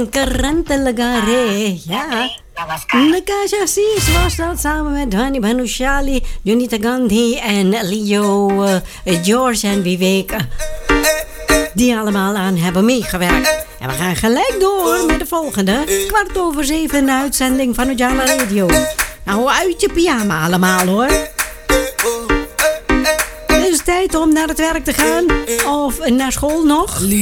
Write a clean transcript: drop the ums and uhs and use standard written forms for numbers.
Carente Legare. Ja. Natasha Assis was dat samen met Hani Bhanushali, Junita Gandhi en Leo George en Vivek. Die allemaal aan hebben meegewerkt. En we gaan gelijk door met de volgende. 7:15 in de uitzending van Ujala Radio. Nou, uit je pyjama allemaal hoor. Het is tijd om naar het werk te gaan. Of naar school nog.